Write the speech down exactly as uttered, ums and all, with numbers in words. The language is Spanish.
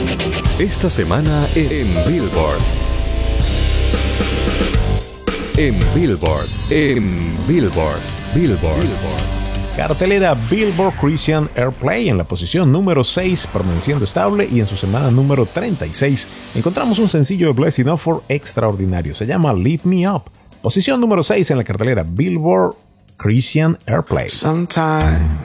Esta semana en Billboard. En Billboard. En Billboard. Billboard. Billboard. Cartelera Billboard Christian Airplay en la posición número seis, permaneciendo estable, y en su semana número treinta y seis encontramos un sencillo de Blessing Offor extraordinario. Se llama Lift Me Up. Posición número seis en la cartelera Billboard Christian Airplay. Sometime